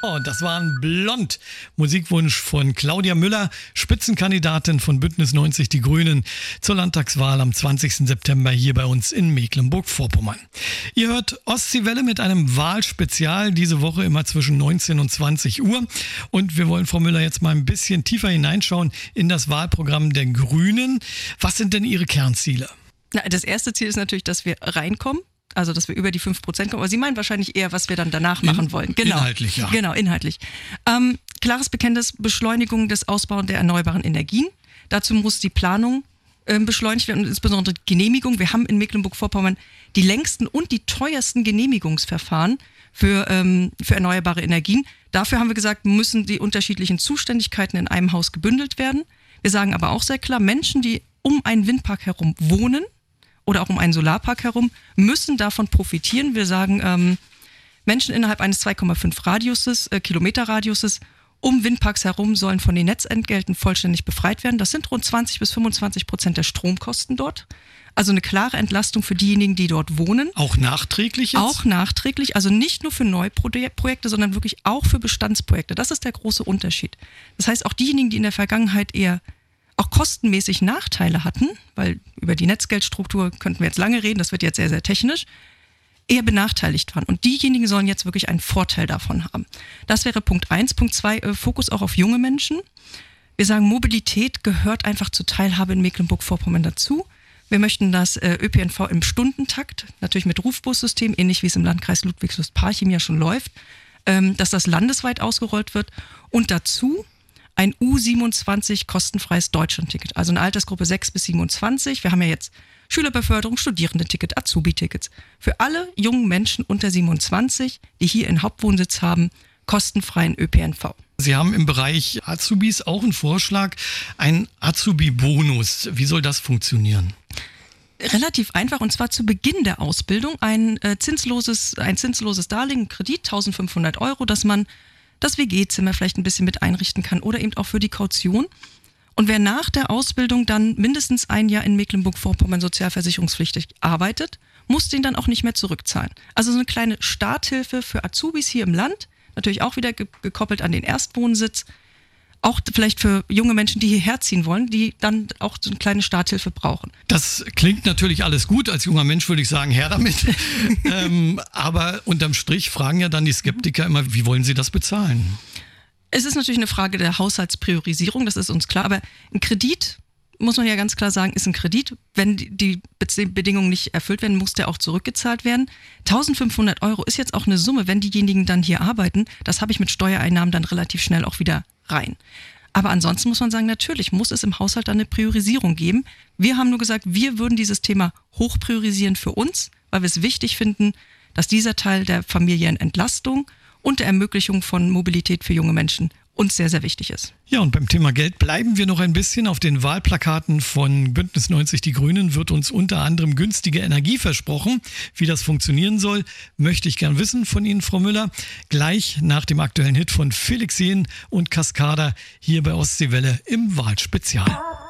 Und das waren Blond. Musikwunsch von Claudia Müller, Spitzenkandidatin von Bündnis 90 Die Grünen zur Landtagswahl am 20. September hier bei uns in Mecklenburg-Vorpommern. Ihr hört Ostseewelle mit einem Wahlspezial diese Woche immer zwischen 19 und 20 Uhr. Und wir wollen, Frau Müller, jetzt mal ein bisschen tiefer hineinschauen in das Wahlprogramm der Grünen. Was sind denn Ihre Kernziele? Das erste Ziel ist natürlich, dass wir reinkommen. Also, dass wir über die 5% kommen. Aber Sie meinen wahrscheinlich eher, was wir dann danach machen wollen. Genau. Inhaltlich, ja. Genau, inhaltlich. Klares Bekenntnis, Beschleunigung des Ausbaus der erneuerbaren Energien. Dazu muss die Planung beschleunigt werden und insbesondere die Genehmigung. Wir haben in Mecklenburg-Vorpommern die längsten und die teuersten Genehmigungsverfahren für erneuerbare Energien. Dafür haben wir gesagt, müssen die unterschiedlichen Zuständigkeiten in einem Haus gebündelt werden. Wir sagen aber auch sehr klar, Menschen, die um einen Windpark herum wohnen, oder auch um einen Solarpark herum, müssen davon profitieren. Wir sagen, Menschen innerhalb eines 2,5 Kilometer Radiuses um Windparks herum sollen von den Netzentgelten vollständig befreit werden. Das sind rund 20-25% der Stromkosten dort. Also eine klare Entlastung für diejenigen, die dort wohnen. Auch nachträglich jetzt? Auch nachträglich, also nicht nur für Neuprojekte, sondern wirklich auch für Bestandsprojekte. Das ist der große Unterschied. Das heißt, auch diejenigen, die in der Vergangenheit eher auch kostenmäßig Nachteile hatten, weil über die Netzgeldstruktur könnten wir jetzt lange reden, das wird jetzt sehr, sehr technisch, eher benachteiligt waren. Und diejenigen sollen jetzt wirklich einen Vorteil davon haben. Das wäre Punkt 1. Punkt 2, Fokus auch auf junge Menschen. Wir sagen, Mobilität gehört einfach zur Teilhabe in Mecklenburg-Vorpommern dazu. Wir möchten das ÖPNV im Stundentakt, natürlich mit Rufbussystem, ähnlich wie es im Landkreis Ludwigslust-Parchim ja schon läuft, dass das landesweit ausgerollt wird. Und dazu ein U27 kostenfreies Deutschlandticket, also eine Altersgruppe 6 bis 27. Wir haben ja jetzt Schülerbeförderung, Studierendenticket, Azubi-Tickets. Für alle jungen Menschen unter 27, die hier einen Hauptwohnsitz haben, kostenfreien ÖPNV. Sie haben im Bereich Azubis auch einen Vorschlag, ein Azubi-Bonus. Wie soll das funktionieren? Relativ einfach, und zwar zu Beginn der Ausbildung ein zinsloses Darlehen, Kredit, 1.500 €, dass man das WG-Zimmer vielleicht ein bisschen mit einrichten kann oder eben auch für die Kaution. Und wer nach der Ausbildung dann mindestens ein Jahr in Mecklenburg-Vorpommern sozialversicherungspflichtig arbeitet, muss den dann auch nicht mehr zurückzahlen. Also so eine kleine Starthilfe für Azubis hier im Land, natürlich auch wieder gekoppelt an den Erstwohnsitz, auch vielleicht für junge Menschen, die hierher ziehen wollen, die dann auch so eine kleine Starthilfe brauchen. Das klingt natürlich alles gut. Als junger Mensch würde ich sagen, her damit. Aber unterm Strich fragen ja dann die Skeptiker immer, wie wollen Sie das bezahlen? Es ist natürlich eine Frage der Haushaltspriorisierung, das ist uns klar. Aber ein Kredit, muss man ja ganz klar sagen, ist ein Kredit. Wenn die Bedingungen nicht erfüllt werden, muss der auch zurückgezahlt werden. 1.500 € ist jetzt auch eine Summe, wenn diejenigen dann hier arbeiten. Das habe ich mit Steuereinnahmen dann relativ schnell auch wieder rein. Aber ansonsten muss man sagen, natürlich muss es im Haushalt dann eine Priorisierung geben. Wir haben nur gesagt, wir würden dieses Thema hoch priorisieren für uns, weil wir es wichtig finden, dass dieser Teil der Familienentlastung und der Ermöglichung von Mobilität für junge Menschen uns sehr, sehr wichtig ist. Ja, und beim Thema Geld bleiben wir noch ein bisschen. Auf den Wahlplakaten von Bündnis 90 Die Grünen wird uns unter anderem günstige Energie versprochen. Wie das funktionieren soll, möchte ich gern wissen von Ihnen, Frau Müller. Gleich nach dem aktuellen Hit von Felix Jähn und Cascada hier bei Ostseewelle im Wahlspezial.